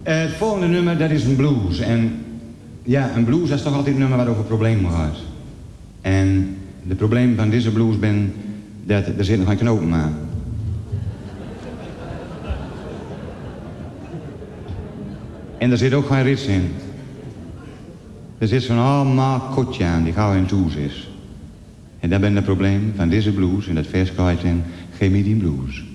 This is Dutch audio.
Het volgende nummer, dat is een blues. En ja, een blues is toch altijd een nummer waar over problemen gaat. En de probleem van deze blues ben dat er zit nog een knopen aan. En er zit ook geen rits in. Er zit zo'n allemaal kotje aan die gauw in toes is. En dat ben het probleem van deze blues en dat vers gaat in Geef me die blues.